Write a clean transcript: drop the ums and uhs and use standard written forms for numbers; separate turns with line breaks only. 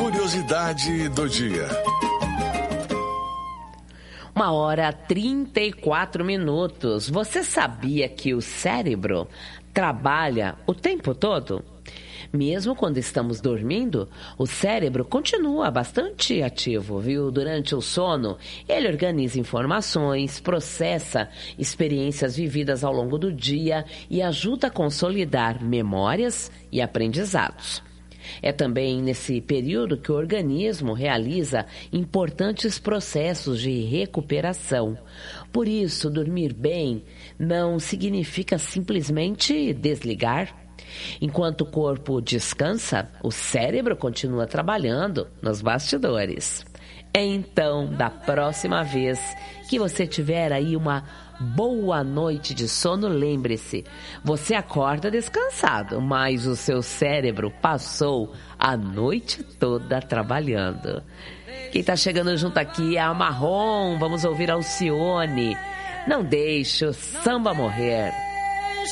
curiosidade do dia.
1h34. Você sabia que o cérebro trabalha o tempo todo? Mesmo quando estamos dormindo, o cérebro continua bastante ativo, viu? Durante o sono, ele organiza informações, processa experiências vividas ao longo do dia e ajuda a consolidar memórias e aprendizados. É também nesse período que o organismo realiza importantes processos de recuperação. Por isso, dormir bem não significa simplesmente desligar. Enquanto o corpo descansa, o cérebro continua trabalhando nos bastidores. Então, da próxima vez que você tiver aí uma boa noite de sono, lembre-se, você acorda descansado, mas o seu cérebro passou a noite toda trabalhando. Quem tá chegando junto aqui é a Marrom. Vamos ouvir Alcione. Não deixe o samba morrer.